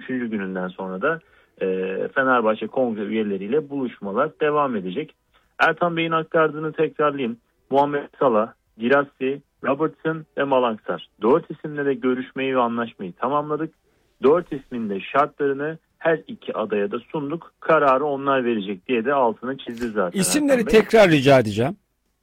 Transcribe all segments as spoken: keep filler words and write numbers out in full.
üçüncü gününden sonra da e, Fenerbahçe kongre üyeleriyle buluşmalar devam edecek. Ertan Bey'in aktardığını tekrarlayayım. Muhammed Salah, Girassi, Robertson ve Malangsar. Dört isimle de görüşmeyi ve anlaşmayı tamamladık. Dört ismin de şartlarını her iki adaya da sunduk. Kararı onlar verecek diye de altını çizdi zaten. İsimleri tekrar rica edeceğim.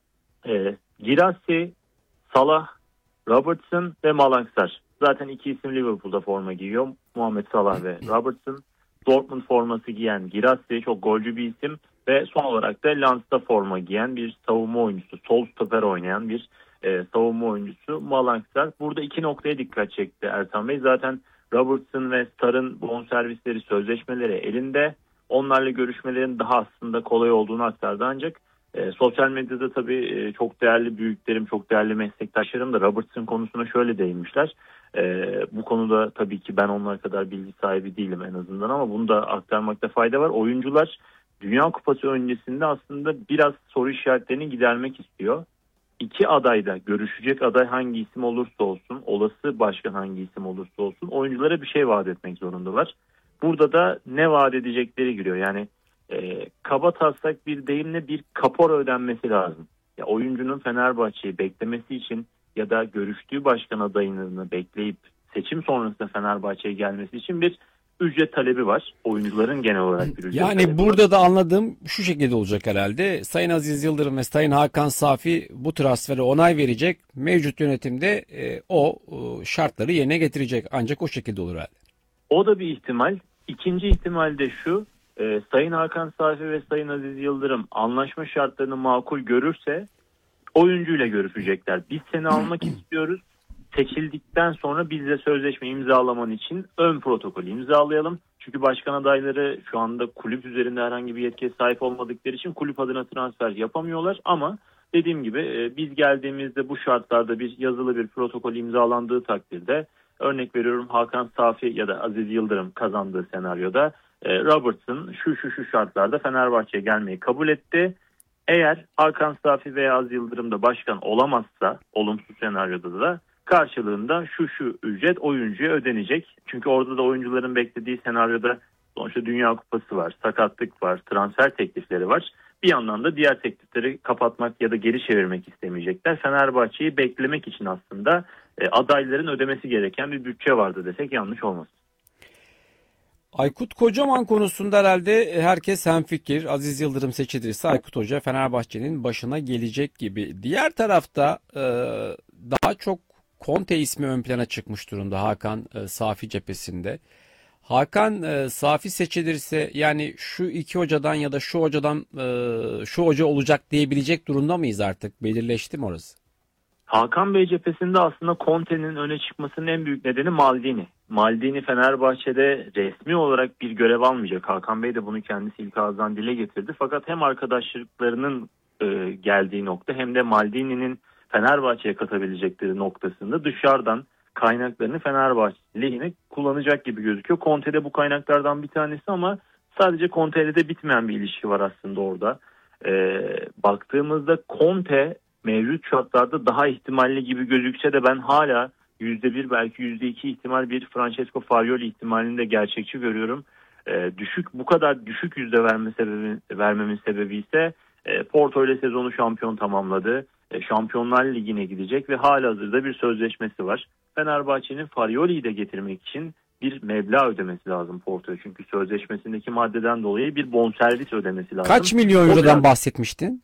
E, Girassi, Salah, Robertson ve Malangsar. Zaten iki isim Liverpool'da forma giyiyor. Muhammed Salah ve Robertson. Dortmund forması giyen Girassi çok golcü bir isim. Ve son olarak da Lens'ta forma giyen bir savunma oyuncusu. Sol stoper oynayan bir e, savunma oyuncusu Malangsar. Burada iki noktaya dikkat çekti Ertan Bey. Zaten Robertson ve Sar'ın bonservisleri, sözleşmeleri elinde. Onlarla görüşmelerin daha aslında kolay olduğunu aktardı ancak e, sosyal medyada tabii e, çok değerli büyüklerim, çok değerli meslektaşlarım da Robertson konusuna şöyle değinmişler. E, bu konuda tabii ki ben onlar kadar bilgi sahibi değilim en azından ama bunu da aktarmakta fayda var. Oyuncular Dünya Kupası öncesinde aslında biraz soru işaretlerini gidermek istiyor. İki adayda görüşecek aday hangi isim olursa olsun, olası başkan hangi isim olursa olsun oyunculara bir şey vaat etmek zorundalar. Burada da ne vaat edecekleri giriyor. Yani e, kaba taslak bir deyimle bir kapora ödenmesi lazım. Ya, oyuncunun Fenerbahçe'yi beklemesi için ya da görüştüğü başkan adayını bekleyip seçim sonrasında Fenerbahçe'ye gelmesi için bir ücret talebi var. Oyuncuların genel olarak bir ücret yani talebi burada var. da anladığım şu şekilde olacak herhalde. Sayın Aziz Yıldırım ve Sayın Hakan Safi bu transfere onay verecek. Mevcut yönetimde e, o e, şartları yerine getirecek. Ancak o şekilde olur herhalde. O da bir ihtimal. İkinci ihtimal de şu. E, Sayın Hakan Safi ve Sayın Aziz Yıldırım anlaşma şartlarını makul görürse oyuncuyla görüşecekler. Biz seni almak istiyoruz. Seçildikten sonra bizle sözleşme imzalaman için ön protokolü imzalayalım. Çünkü başkan adayları şu anda kulüp üzerinde herhangi bir yetkiye sahip olmadıkları için kulüp adına transfer yapamıyorlar. Ama dediğim gibi biz geldiğimizde bu şartlarda bir yazılı bir protokol imzalandığı takdirde, örnek veriyorum, Hakan Safi ya da Aziz Yıldırım kazandığı senaryoda Robertson şu şu şu şartlarda Fenerbahçe'ye gelmeyi kabul etti. Eğer Hakan Safi veya Aziz Yıldırım da başkan olamazsa olumsuz senaryoda da karşılığında şu şu ücret oyuncuya ödenecek. Çünkü orada da oyuncuların beklediği senaryoda sonuçta Dünya Kupası var, sakatlık var, transfer teklifleri var. Bir yandan da diğer teklifleri kapatmak ya da geri çevirmek istemeyecekler. Fenerbahçe'yi beklemek için aslında e, adayların ödemesi gereken bir bütçe vardı desek yanlış olmaz. Aykut Kocaman konusunda herhalde herkes hemfikir. Aziz Yıldırım seçilirse Aykut Hoca Fenerbahçe'nin başına gelecek gibi. Diğer tarafta e, daha çok Conte ismi ön plana çıkmış durumda Hakan e, Safi cephesinde. Hakan e, Safi seçilirse yani şu iki hocadan ya da şu hocadan e, şu hoca olacak diyebilecek durumda mıyız artık? Belirleşti mi orası? Hakan Bey cephesinde aslında Conte'nin öne çıkmasının en büyük nedeni Maldini. Maldini Fenerbahçe'de resmi olarak bir görev almayacak. Hakan Bey de bunu kendisi ilk ağızdan dile getirdi. Fakat hem arkadaşlıklarının e, geldiği nokta hem de Maldini'nin Fenerbahçe'ye katabilecekleri noktasında dışarıdan kaynaklarını Fenerbahçe lehine kullanacak gibi gözüküyor. Conte de bu kaynaklardan bir tanesi ama sadece Conte ile de bitmeyen bir ilişki var aslında orada. E, baktığımızda Conte mevcut şartlarda daha ihtimalli gibi gözükse de ben hala yüzde bir belki yüzde iki ihtimal bir Francesco Farioli ihtimalini de gerçekçi görüyorum. E, düşük bu kadar düşük yüzde verme sebebi, vermemin sebebi ise e, Porto ile sezonu şampiyon tamamladı. E, Şampiyonlar Ligi'ne gidecek ve halihazırda bir sözleşmesi var. Fenerbahçe'nin Farioli'yi de getirmek için bir meblağ ödemesi lazım Porto'ya. Çünkü sözleşmesindeki maddeden dolayı bir bonservis ödemesi lazım. Kaç milyon eurodan biraz bahsetmiştin?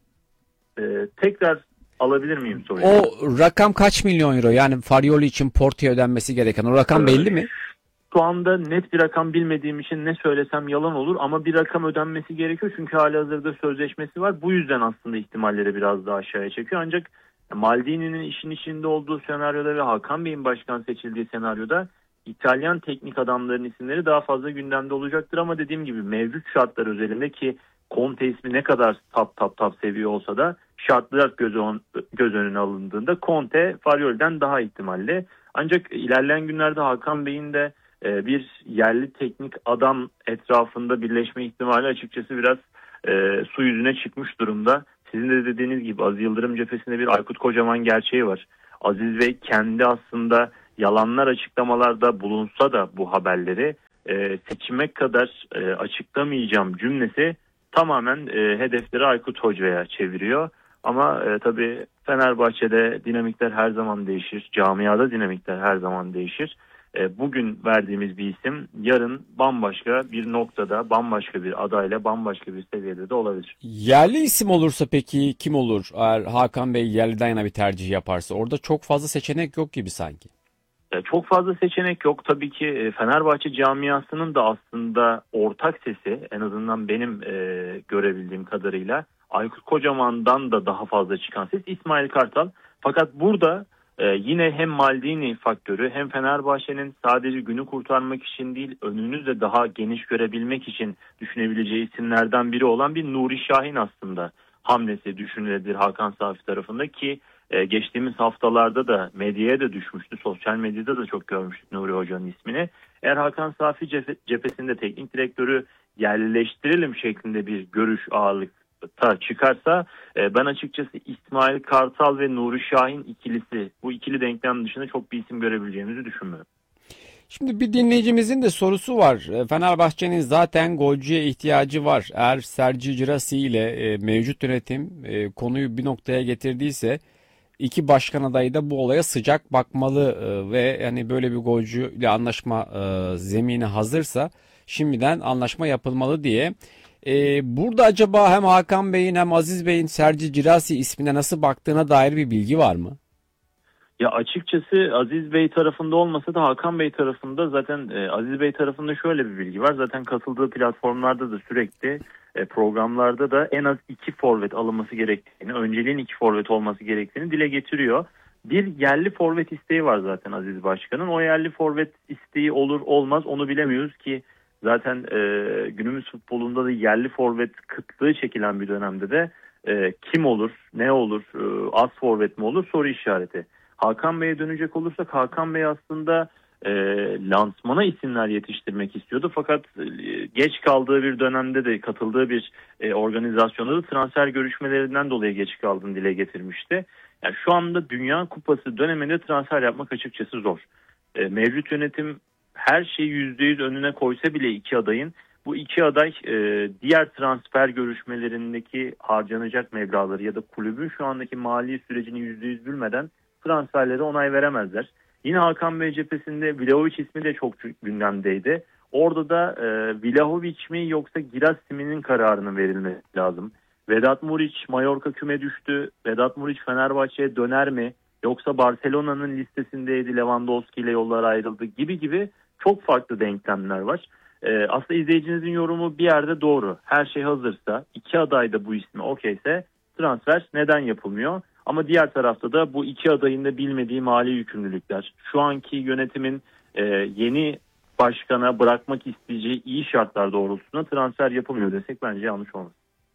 Ee, tekrar alabilir miyim soruyu? O rakam kaç milyon euro? Yani Farioli için Porto'ya ödenmesi gereken o rakam belli mi? Şu anda net bir rakam bilmediğim için ne söylesem yalan olur ama bir rakam ödenmesi gerekiyor çünkü halihazırda sözleşmesi var. Bu yüzden aslında ihtimalleri biraz daha aşağıya çekiyor. Ancak Maldini'nin işin içinde olduğu senaryoda ve Hakan Bey'in başkan seçildiği senaryoda İtalyan teknik adamların isimleri daha fazla gündemde olacaktır ama dediğim gibi mevcut şartlar özelinde ki Conte ismi ne kadar top top top seviyor olsa da şartlar göz, on, göz önüne alındığında Conte Farioli'den daha ihtimalli. Ancak ilerleyen günlerde Hakan Bey'in de e, bir yerli teknik adam etrafında birleşme ihtimali açıkçası biraz e, su yüzüne çıkmış durumda. Sizin de dediğiniz gibi Aziz Yıldırım cephesinde bir Aykut Kocaman gerçeği var. Aziz Bey kendi aslında yalanlar açıklamalarda bulunsa da bu haberleri e, seçime kadar e, açıklamayacağım cümlesi tamamen e, hedefleri Aykut Hoca'ya çeviriyor. Ama e, tabii Fenerbahçe'de dinamikler her zaman değişir. Camiada dinamikler her zaman değişir. E, bugün verdiğimiz bir isim yarın bambaşka bir noktada, bambaşka bir adayla, bambaşka bir seviyede de olabilir. Yerli isim olursa peki kim olur? Eğer Hakan Bey yerliden yana bir tercih yaparsa orada çok fazla seçenek yok gibi sanki. E, Çok fazla seçenek yok. Tabii ki e, Fenerbahçe camiasının da aslında ortak sesi, en azından benim e, görebildiğim kadarıyla Aykut Kocaman'dan da daha fazla çıkan ses İsmail Kartal. Fakat burada e, yine hem Maldini faktörü hem Fenerbahçe'nin sadece günü kurtarmak için değil, önünü de daha geniş görebilmek için düşünebileceği isimlerden biri olan bir Nuri Şahin aslında hamlesi düşünülebilir Hakan Safi tarafında ki Ee, geçtiğimiz haftalarda da medyaya da düşmüştü. Sosyal medyada da çok görmüştük Nuri Hoca'nın ismini. Eğer Hakan Safi cephe- cephesinde teknik direktörü yerleştirelim şeklinde bir görüş ağırlıkta çıkarsa e, ben açıkçası İsmail Kartal ve Nuri Şahin ikilisi, bu ikili denklem dışında çok bir isim görebileceğimizi düşünmüyorum. Şimdi bir dinleyicimizin de sorusu var. E, Fenerbahçe'nin zaten golcüye ihtiyacı var. Eğer Sergio Girassi ile e, mevcut yönetim e, konuyu bir noktaya getirdiyse iki başkan adayı da bu olaya sıcak bakmalı e, ve yani böyle bir golcüyle anlaşma e, zemini hazırsa şimdiden anlaşma yapılmalı diye. E, burada acaba hem Hakan Bey'in hem Aziz Bey'in Sergio Girassi ismine nasıl baktığına dair bir bilgi var mı? Ya açıkçası Aziz Bey tarafında olmasa da Hakan Bey tarafında zaten e, Aziz Bey tarafında şöyle bir bilgi var. Zaten katıldığı platformlarda da sürekli e, programlarda da en az iki forvet alınması gerektiğini, önceliğin iki forvet olması gerektiğini dile getiriyor. Bir yerli forvet isteği var zaten Aziz Başkan'ın. O yerli forvet isteği olur olmaz onu bilemiyoruz ki zaten e, günümüz futbolunda da yerli forvet kıtlığı çekilen bir dönemde de e, kim olur, ne olur, e, az forvet mi olur soru işareti. Hakan Bey'e dönecek olursak Hakan Bey aslında e, lansmana isimler yetiştirmek istiyordu. Fakat e, geç kaldığı bir dönemde de katıldığı bir e, organizasyonda da transfer görüşmelerinden dolayı geç kaldığını dile getirmişti. Yani şu anda Dünya Kupası döneminde transfer yapmak açıkçası zor. E, mevcut yönetim her şeyi yüzde yüz önüne koysa bile iki adayın bu iki aday e, diğer transfer görüşmelerindeki harcanacak meblağları ya da kulübün şu andaki mali sürecini yüzde yüz bilmeden transferlere onay veremezler. Yine Hakan Bey cephesinde Vlahovic ismi de çok gündemdeydi. Orada da e, Vlahovic mi yoksa Girassim'in kararının verilmesi lazım. Vedat Muriç Mallorca küme düştü. Vedat Muriç Fenerbahçe'ye döner mi? Yoksa Barcelona'nın listesindeydi, Lewandowski ile yollar ayrıldı gibi gibi çok farklı denklemler var. E, aslında izleyicinizin yorumu bir yerde doğru. Her şey hazırsa, iki aday da bu ismi okeyse transfer neden yapılmıyor? Ama diğer tarafta da bu iki adayın da bilmediği mali yükümlülükler, şu anki yönetimin e, yeni başkana bırakmak isteyeceği iyi şartlar doğrultusunda transfer yapılmıyor desek bence yanlış olmaz.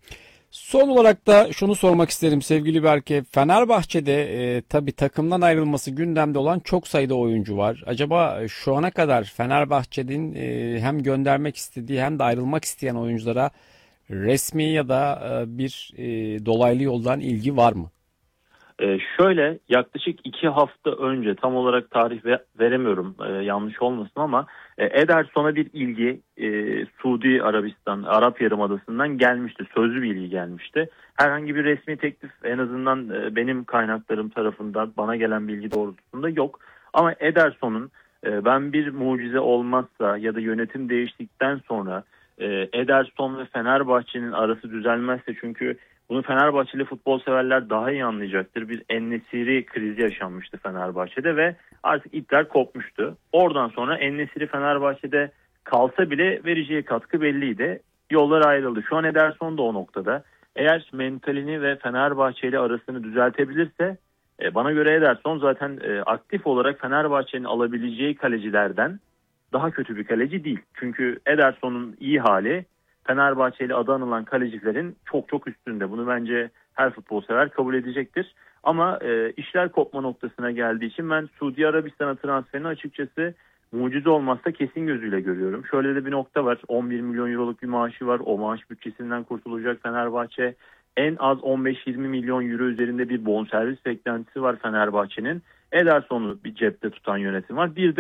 Son olarak da şunu sormak isterim sevgili Berke. Fenerbahçe'de e, tabii takımdan ayrılması gündemde olan çok sayıda oyuncu var. Acaba şu ana kadar Fenerbahçe'nin e, hem göndermek istediği hem de ayrılmak isteyen oyunculara resmi ya da e, bir e, dolaylı yoldan ilgi var mı? Ee, şöyle yaklaşık iki hafta önce tam olarak tarih ve, veremiyorum e, yanlış olmasın ama e, Ederson'a bir ilgi e, Suudi Arabistan, Arap Yarımadası'ndan gelmişti. Sözlü bir ilgi gelmişti. Herhangi bir resmi teklif en azından e, benim kaynaklarım tarafından bana gelen bilgi doğrultusunda yok. Ama Ederson'un e, ben bir mucize olmazsa ya da yönetim değiştikten sonra e, Ederson ve Fenerbahçe'nin arası düzelmezse çünkü bunu Fenerbahçeli futbol severler daha iyi anlayacaktır. Bir En-Nesyri krizi yaşanmıştı Fenerbahçe'de ve artık ipler kopmuştu. Oradan sonra En-Nesyri Fenerbahçe'de kalsa bile vereceği katkı belliydi. Yollar ayrıldı. Şu an Ederson da o noktada. Eğer mentalini ve Fenerbahçeli arasını düzeltebilirse e, bana göre Ederson zaten e, aktif olarak Fenerbahçe'nin alabileceği kalecilerden daha kötü bir kaleci değil. Çünkü Ederson'un iyi hali Fenerbahçeli adı anılan kalecilerin çok çok üstünde. Bunu bence her futbol sever kabul edecektir. Ama e, işler kopma noktasına geldiği için ben Suudi Arabistan'a transferini açıkçası mucize olmazsa kesin gözüyle görüyorum. Şöyle de bir nokta var. on bir milyon euroluk bir maaşı var. O maaş bütçesinden kurtulacak Fenerbahçe. En az on beş yirmi milyon euro üzerinde bir bonservis beklentisi var Fenerbahçe'nin. Ederson'u bir cepte tutan yönetim var. Bir de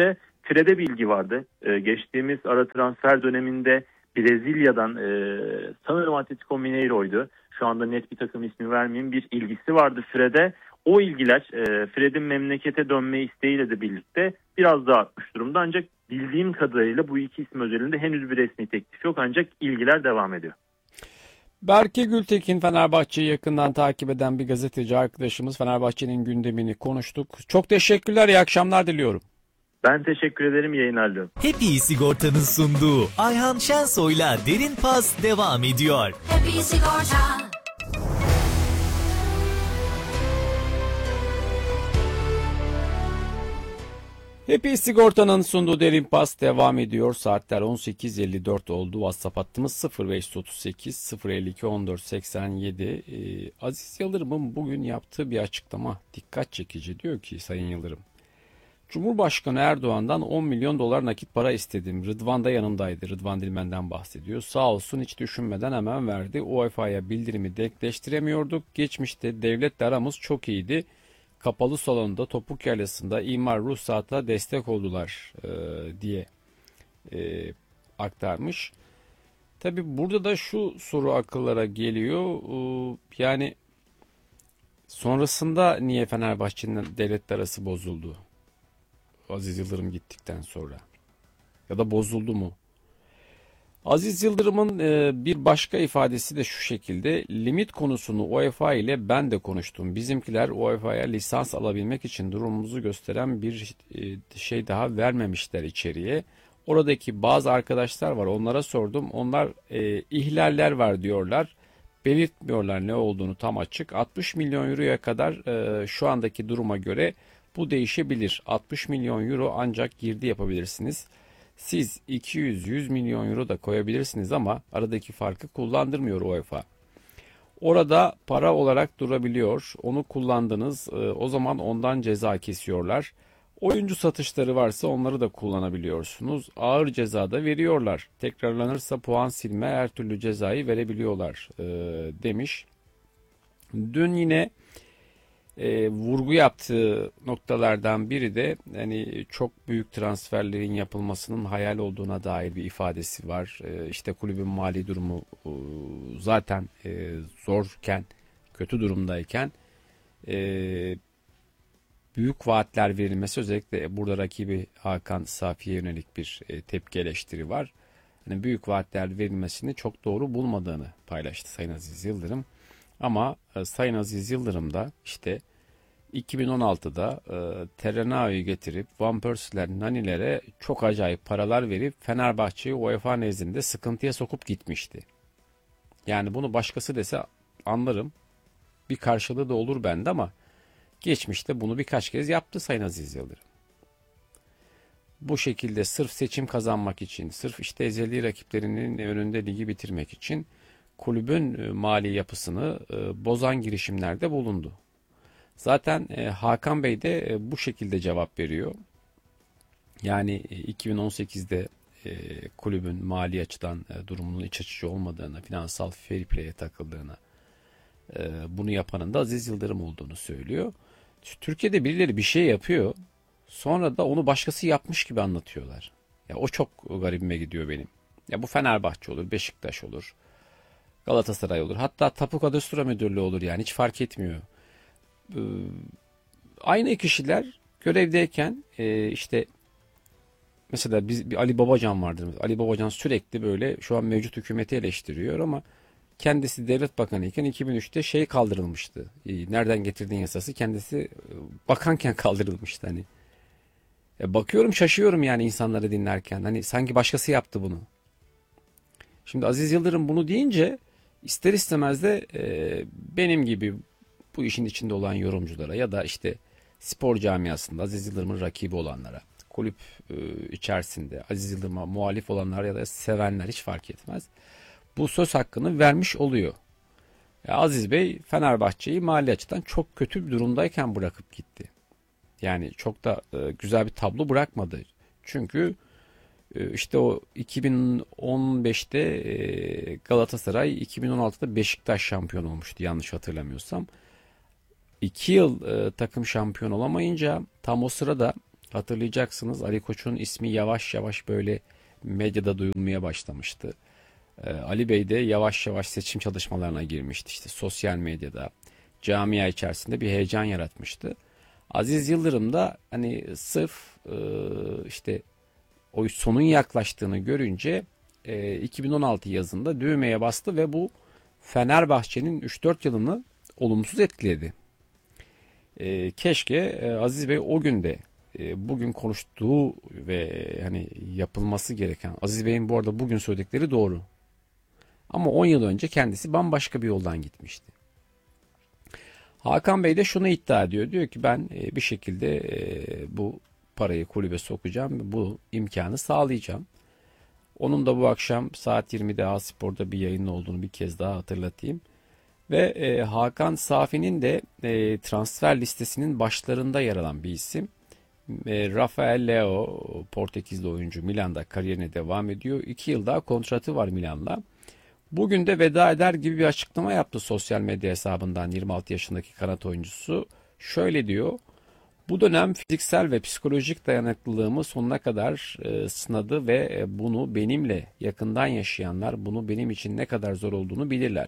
Fred'e bir ilgi vardı. E, geçtiğimiz ara transfer döneminde Brezilya'dan e, sanırım Atletico Mineiro'ydu. Şu anda net bir takım ismi vermeyeyim. Bir ilgisi vardı Fred'e. O ilgiler e, Fred'in memlekete dönme isteğiyle de birlikte biraz daha artmış durumda. Ancak bildiğim kadarıyla bu iki isim özelinde henüz bir resmi teklif yok. Ancak ilgiler devam ediyor. Berke Gültekin, Fenerbahçe'yi yakından takip eden bir gazeteci arkadaşımız. Fenerbahçe'nin gündemini konuştuk. Çok teşekkürler, iyi akşamlar diliyorum. Ben teşekkür ederim, yayınlar diliyorum. Happy Sigorta'nın sunduğu Ayhan Şensoy'la Derin Pas devam ediyor. Happy Sigorta. Happy Sigorta'nın sunduğu Derin Pas devam ediyor. Saatler on sekiz elli dört oldu. WhatsApp hattımız sıfır beş otuz sekiz sıfır elli iki on dört seksen yedi. Ee, Aziz Yıldırım'ın bugün yaptığı bir açıklama dikkat çekici. Diyor ki Sayın Yıldırım, Cumhurbaşkanı Erdoğan'dan on milyon dolar nakit para istedim. Rıdvan da yanımdaydı. Rıdvan Dilmen'den bahsediyor. Sağ olsun hiç düşünmeden hemen verdi. UEFA'ya bildirimi denkleştiremiyorduk. Geçmişte devletle aramız çok iyiydi. Kapalı salonda topuk yaylasında imar ruhsata destek oldular e, diye e, aktarmış. Tabi burada da şu soru akıllara geliyor. E, yani sonrasında niye Fenerbahçe'nin devletle arası bozuldu? Aziz Yıldırım gittikten sonra. Ya da bozuldu mu? Aziz Yıldırım'ın e, bir başka ifadesi de şu şekilde: limit konusunu UEFA ile ben de konuştum. Bizimkiler UEFA'ya lisans alabilmek için durumumuzu gösteren bir e, şey daha vermemişler içeriye. Oradaki bazı arkadaşlar var, onlara sordum. Onlar e, ihlaller var diyorlar. Belirtmiyorlar ne olduğunu tam açık. altmış milyon euroya kadar e, şu andaki duruma göre bu değişebilir. altmış milyon euro ancak girdi yapabilirsiniz. Siz iki yüz yüz milyon euro da koyabilirsiniz ama aradaki farkı kullandırmıyor UEFA. Orada para olarak durabiliyor. Onu kullandınız. O zaman ondan ceza kesiyorlar. Oyuncu satışları varsa onları da kullanabiliyorsunuz. Ağır ceza da veriyorlar. Tekrarlanırsa puan silme, her türlü cezayı verebiliyorlar demiş. Dün yine E, vurgu yaptığı noktalardan biri de hani çok büyük transferlerin yapılmasının hayal olduğuna dair bir ifadesi var. E, işte kulübün mali durumu e, zaten e, zorken, kötü durumdayken e, büyük vaatler verilmesi, özellikle burada rakibi Hakan Safi'ye yönelik bir e, tepki, eleştiri var. Yani büyük vaatler verilmesini çok doğru bulmadığını paylaştı Sayın Aziz Yıldırım. Ama e, Sayın Aziz Yıldırım da işte iki bin on altıda e, Terena'yı getirip Van Persie'ler, Nani'lere çok acayip paralar verip Fenerbahçe'yi UEFA nezdinde sıkıntıya sokup gitmişti. Yani bunu başkası dese anlarım. Bir karşılığı da olur bende ama geçmişte bunu birkaç kez yaptı Sayın Aziz Yıldırım. Bu şekilde sırf seçim kazanmak için, sırf işte ezeli rakiplerinin önünde ligi bitirmek için kulübün mali yapısını bozan girişimlerde bulundu. Zaten Hakan Bey de bu şekilde cevap veriyor. Yani iki bin on sekizde kulübün mali açıdan durumunun iç açıcı olmadığını, finansal fair play'e takıldığını, bunu yapanın da Aziz Yıldırım olduğunu söylüyor. Türkiye'de birileri bir şey yapıyor, sonra da onu başkası yapmış gibi anlatıyorlar. Ya o çok garibime gidiyor benim. Ya bu Fenerbahçe olur, Beşiktaş olur, Galatasaray olur, hatta Tapu Kadastro Müdürlüğü olur, yani hiç fark etmiyor. Ee, aynı kişiler görevdeyken e, işte mesela biz bir Ali Babacan vardır. Ali Babacan sürekli böyle şu an mevcut hükümeti eleştiriyor ama kendisi devlet bakanı iken iki bin üçte şey kaldırılmıştı. E, nereden getirdiğin yasası kendisi e, bakanken kaldırılmıştı hani. E, bakıyorum şaşıyorum yani insanları dinlerken. Hani sanki başkası yaptı bunu. Şimdi Aziz Yıldırım bunu deyince ister istemez de e, benim gibi bu işin içinde olan yorumculara ya da işte spor camiasında Aziz Yıldırım'ın rakibi olanlara, kulüp e, içerisinde Aziz Yıldırım'a muhalif olanlar ya da sevenler hiç fark etmez, bu söz hakkını vermiş oluyor. Ya Aziz Bey Fenerbahçe'yi mali açıdan çok kötü bir durumdayken bırakıp gitti. Yani çok da e, güzel bir tablo bırakmadı. Çünkü e, işte o iki bin on beşte e, Galatasaray, iki bin on altıda Beşiktaş şampiyon olmuştu yanlış hatırlamıyorsam. İki yıl e, takım şampiyon olamayınca tam o sırada hatırlayacaksınız Ali Koç'un ismi yavaş yavaş böyle medyada duyulmaya başlamıştı. Ee, Ali Bey de yavaş yavaş seçim çalışmalarına girmişti. İşte sosyal medyada, camia içerisinde bir heyecan yaratmıştı. Aziz Yıldırım da hani sırf e, işte o sonun yaklaştığını görünce e, iki bin on altı yazında düğmeye bastı ve bu Fenerbahçe'nin üç dört yılını olumsuz etkiledi. E, keşke e, Aziz Bey o günde e, bugün konuştuğu ve hani yapılması gereken, Aziz Bey'in bu arada bugün söyledikleri doğru. Ama on yıl önce kendisi bambaşka bir yoldan gitmişti. Hakan Bey de şunu iddia ediyor. Diyor ki ben e, bir şekilde e, bu parayı kulübe sokacağım ve bu imkanı sağlayacağım. Onun da bu akşam saat yirmide A Spor'da bir yayın olduğunu bir kez daha hatırlatayım. Ve e, Hakan Safi'nin de e, transfer listesinin başlarında yer alan bir isim. E, Rafael Leao, Portekizli oyuncu, Milan'da kariyerine devam ediyor. iki yıl daha kontratı var Milan'la. Bugün de veda eder gibi bir açıklama yaptı sosyal medya hesabından yirmi altı yaşındaki kanat oyuncusu. Şöyle diyor. Bu dönem fiziksel ve psikolojik dayanıklılığımı sonuna kadar e, sınadı ve e, bunu benimle yakından yaşayanlar bunu benim için ne kadar zor olduğunu bilirler.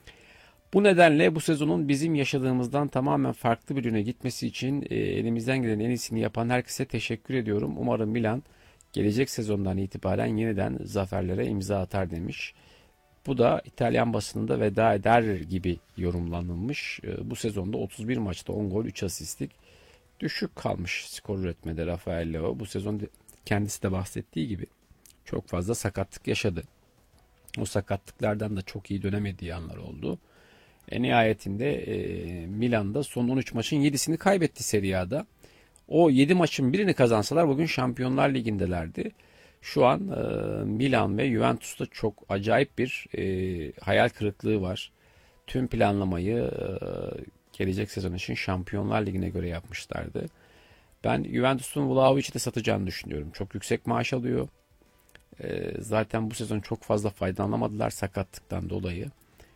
Bu nedenle bu sezonun bizim yaşadığımızdan tamamen farklı bir yöne gitmesi için e, elimizden gelen en iyisini yapan herkese teşekkür ediyorum. Umarım Milan gelecek sezondan itibaren yeniden zaferlere imza atar demiş. Bu da İtalyan basınında veda eder gibi yorumlanılmış. E, bu sezonda otuz bir maçta on gol üç asistlik düşük kalmış skor üretmede Rafael Leao. Bu sezon kendisi de bahsettiği gibi çok fazla sakatlık yaşadı. O sakatlıklardan da çok iyi dönemediği anlar oldu. En nihayetinde e, Milan'da son on üç maçın yedisini kaybetti Serie A'da. O yedi maçın birini kazansalar bugün Şampiyonlar Ligi'ndelerdi. Şu an e, Milan ve Juventus'ta çok acayip bir e, hayal kırıklığı var. Tüm planlamayı e, gelecek sezon için Şampiyonlar Ligi'ne göre yapmışlardı. Ben Juventus'un Vlahovic'i de satacağını düşünüyorum. Çok yüksek maaş alıyor. E, zaten bu sezon çok fazla faydalanamadılar sakatlıktan dolayı.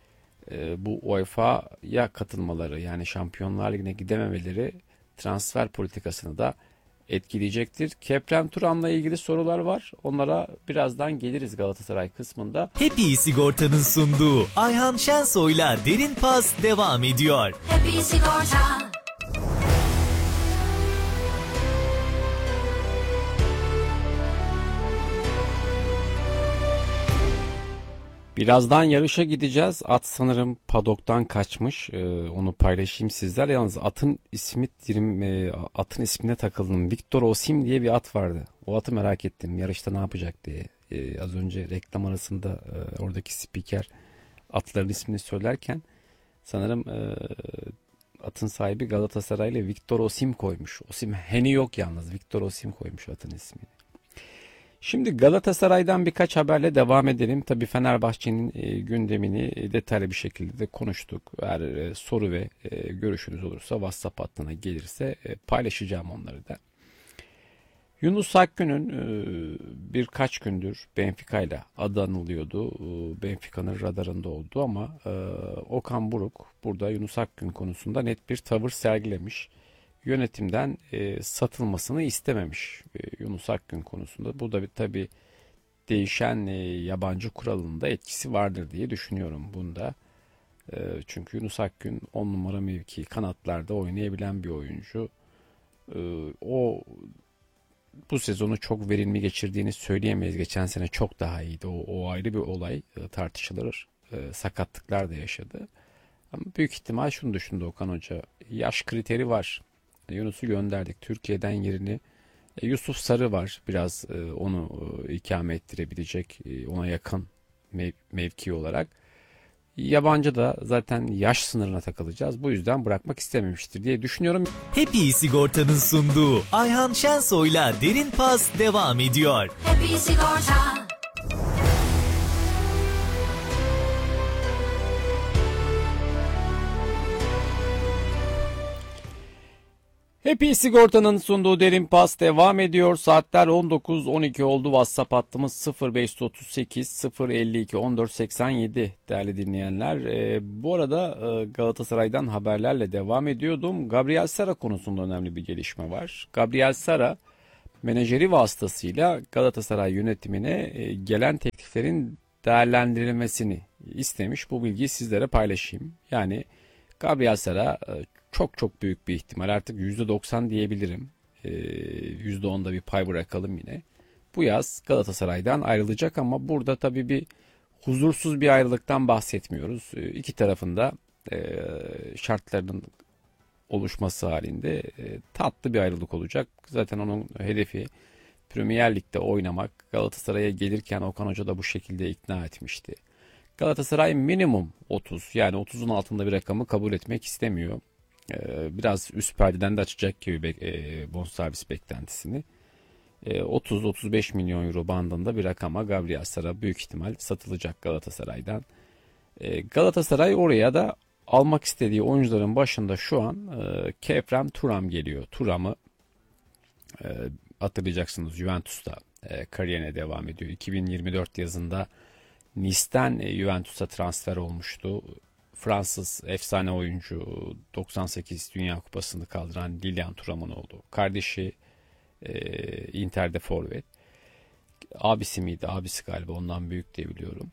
E, bu U E F A'ya katılmaları yani Şampiyonlar Ligi'ne gidememeleri transfer politikasını da etkileyecektir. Kepren Turan'la ilgili sorular var. Onlara birazdan geliriz Galatasaray kısmında. Happy Sigorta'nın sunduğu Ayhan Şensoy'la Derin Pas devam ediyor. Happy Sigorta. Birazdan yarışa gideceğiz. At sanırım padoktan kaçmış. Ee, onu paylaşayım sizler. Yalnız atın ismi e, atın ismine takıldım. Victor Osim diye bir at vardı. O atı merak ettim. Yarışta ne yapacak diye. Ee, az önce reklam arasında e, oradaki spiker atların ismini söylerken sanırım e, atın sahibi Galatasaray'la Victor Osim koymuş. Osim Heni yok yalnız. Victor Osim koymuş atın ismini. Şimdi Galatasaray'dan birkaç haberle devam edelim. Tabii Fenerbahçe'nin e, gündemini e, detaylı bir şekilde de konuştuk. Eğer e, soru ve e, görüşünüz olursa WhatsApp hattına gelirse e, paylaşacağım onları da. Yunus Akgün'ün e, birkaç gündür Benfica ile adı anılıyordu. E, Benfica'nın radarında oldu ama e, Okan Buruk burada Yunus Akgün konusunda net bir tavır sergilemiş. Yönetimden e, satılmasını istememiş e, Yunus Akgün konusunda. Bu da bir, tabii değişen e, yabancı kuralında etkisi vardır diye düşünüyorum bunda. E, çünkü Yunus Akgün on numara mevki kanatlarda oynayabilen bir oyuncu. E, o bu sezonu çok verimli geçirdiğini söyleyemeyiz. Geçen sene çok daha iyiydi. O, o ayrı bir olay e, tartışılır. E, sakatlıklar da yaşadı. Ama büyük ihtimal şunu düşündü Okan Hoca. Yaş kriteri var. Yunus'u gönderdik. Türkiye'den yerini e, Yusuf Sarı var. Biraz e, onu e, ikame ettirebilecek e, ona yakın mev mevki olarak. Yabancı da zaten yaş sınırına takılacağız. Bu yüzden bırakmak istememiştir diye düşünüyorum. Happy Sigorta'nın sunduğu Ayhan Şensoy'la Derin Pas devam ediyor. Happy Sigorta. Happy Sigorta'nın sunduğu Derin Pas devam ediyor. Saatler on dokuz on iki oldu. WhatsApp hattımız sıfır beş otuz sekiz sıfır elli iki on dört seksen yedi değerli dinleyenler. Ee, bu arada e, Galatasaray'dan haberlerle devam ediyordum. Gabriel Sara konusunda önemli bir gelişme var. Gabriel Sara menajeri vasıtasıyla Galatasaray yönetimine e, gelen tekliflerin değerlendirilmesini istemiş. Bu bilgiyi sizlere paylaşayım. Yani Gabriel Sara e, çok çok büyük bir ihtimal, artık yüzde doksan diyebilirim. E, yüzde onda bir pay bırakalım yine. Bu yaz Galatasaray'dan ayrılacak ama burada tabii bir huzursuz bir ayrılıktan bahsetmiyoruz. E, iki tarafında e, şartlarının oluşması halinde e, tatlı bir ayrılık olacak. Zaten onun hedefi Premier Lig'de oynamak. Galatasaray'a gelirken Okan Hoca da bu şekilde ikna etmişti. Galatasaray minimum otuz, yani otuzun altında bir rakamı kabul etmek istemiyor. E, biraz üst perdeden de açacak gibi e, bonservis beklentisini. E, otuz otuz beş milyon euro bandında bir rakama Gabriel Sara büyük ihtimal satılacak Galatasaray'dan. E, Galatasaray oraya da almak istediği oyuncuların başında şu an e, Khéphren Thuram geliyor. Thuram'ı e, hatırlayacaksınız, Juventus'ta e, kariyerine devam ediyor. iki bin yirmi dört yazında Nice'ten e, Juventus'a transfer olmuştu. Fransız efsane oyuncu, doksan sekiz Dünya Kupası'nı kaldıran Lilian Thuram'ın oğlu. Kardeşi e, Inter'de forvet. Abisi miydi? Abisi galiba, ondan büyük diye biliyorum.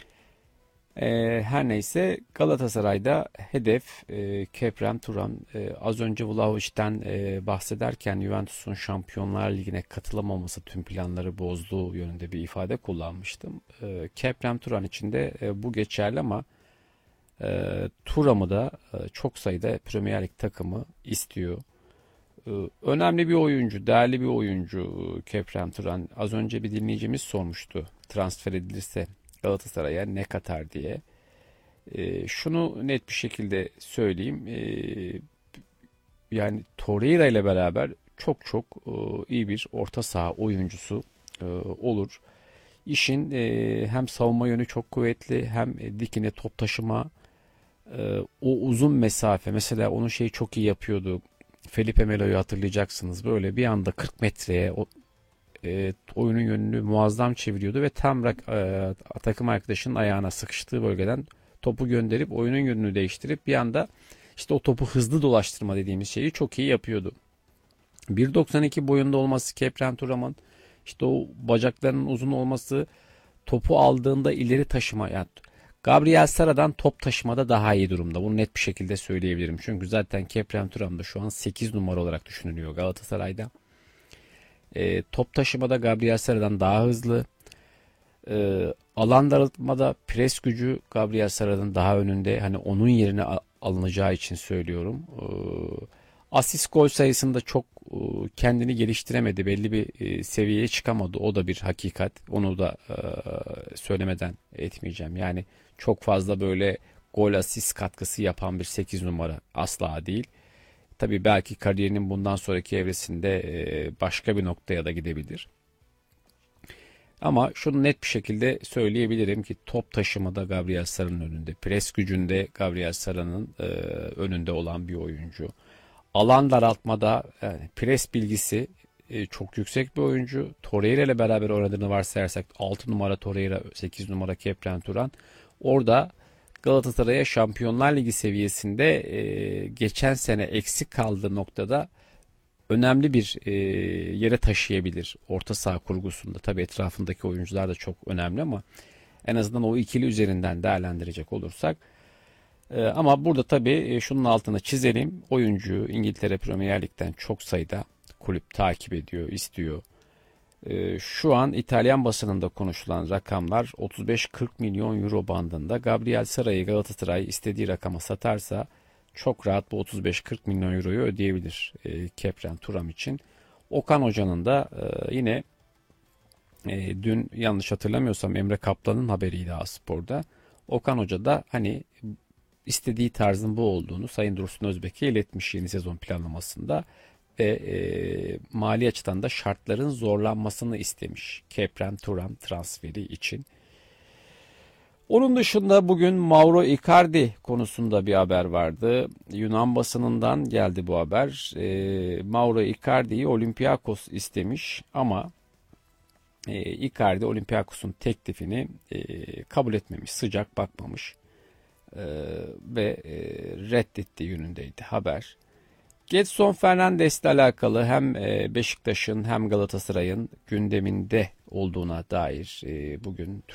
E, her neyse Galatasaray'da hedef e, Khéphren Thuram. E, az önce Vlahovic'ten e, bahsederken Juventus'un Şampiyonlar Ligi'ne katılamaması tüm planları bozduğu yönünde bir ifade kullanmıştım. E, Khéphren Thuram için de e, bu geçerli ama e, Thuram'ı da e, çok sayıda Premier Lig takımı istiyor. E, önemli bir oyuncu, değerli bir oyuncu e, Khéphren Thuram. Az önce bir dinleyicimiz sormuştu, transfer edilirse Galatasaray'a ne katar diye. E, şunu net bir şekilde söyleyeyim. E, yani Torreira ile beraber çok çok e, iyi bir orta saha oyuncusu e, olur. İşin e, hem savunma yönü çok kuvvetli, hem dikine top taşıma, e, o uzun mesafe. Mesela onun şeyi çok iyi yapıyordu. Felipe Melo'yu hatırlayacaksınız. Böyle bir anda kırk metreye o E, oyunun yönünü muazzam çeviriyordu ve tam e, takım arkadaşının ayağına sıkıştığı bölgeden topu gönderip oyunun yönünü değiştirip bir anda işte o topu hızlı dolaştırma dediğimiz şeyi çok iyi yapıyordu. bir doksan iki boyunda olması Khéphren Thuram'ın, işte o bacaklarının uzun olması, topu aldığında ileri taşıma, yani Gabriel Sara'dan top taşımada daha iyi durumda. Bunu net bir şekilde söyleyebilirim. Çünkü zaten Khéphren Thuram da şu an sekiz numara olarak düşünülüyor Galatasaray'da. E, top taşımada Gabriel Sara'dan daha hızlı. E, alan daraltmada pres gücü Gabriel Sara'dan daha önünde. Hani onun yerine alınacağı için söylüyorum. E, asist gol sayısında çok e, kendini geliştiremedi. Belli bir e, seviyeye çıkamadı. O da bir hakikat. Onu da e, söylemeden etmeyeceğim. Yani çok fazla böyle gol asist katkısı yapan bir sekiz numara asla değil. Tabii belki kariyerinin bundan sonraki evresinde başka bir noktaya da gidebilir. Ama şunu net bir şekilde söyleyebilirim ki top taşımada Gabriel Sara'nın önünde, pres gücünde Gabriel Sara'nın önünde olan bir oyuncu. Alan daraltmada yani pres bilgisi çok yüksek bir oyuncu. Torreira ile beraber oynadığını varsayarsak altı numara Torreira, sekiz numara Khéphren Thuram. Orada Galatasaray'a Şampiyonlar Ligi seviyesinde e, geçen sene eksik kaldığı noktada önemli bir e, yere taşıyabilir orta saha kurgusunda. Tabii etrafındaki oyuncular da çok önemli ama en azından o ikili üzerinden değerlendirecek olursak. E, ama burada tabii e, şunun altını çizelim. Oyuncuyu İngiltere Premier Lig'den çok sayıda kulüp takip ediyor, istiyor. Şu an İtalyan basınında konuşulan rakamlar otuz beş kırk milyon euro bandında. Gabriel Sara'yı Galatasaray istediği rakama satarsa çok rahat bu otuz beş kırk milyon euroyu ödeyebilir e, Khéphren Thuram için. Okan Hoca'nın da e, yine e, dün yanlış hatırlamıyorsam Emre Kaplan'ın haberiydi A-Spor'da. Okan Hoca da hani istediği tarzın bu olduğunu Sayın Dursun Özbek'e iletmiş yeni sezon planlamasında. Ve e, mali açıdan da şartların zorlanmasını istemiş Khéphren Thuram transferi için. Onun dışında bugün Mauro Icardi konusunda bir haber vardı. Yunan basınından geldi bu haber. E, Mauro Icardi'yi Olympiakos istemiş ama e, Icardi Olympiakos'un teklifini e, kabul etmemiş, sıcak bakmamış e, ve e, reddetti yönündeydi haber. Gedson Fernandes'le alakalı hem Beşiktaş'ın hem Galatasaray'ın gündeminde olduğuna dair bugün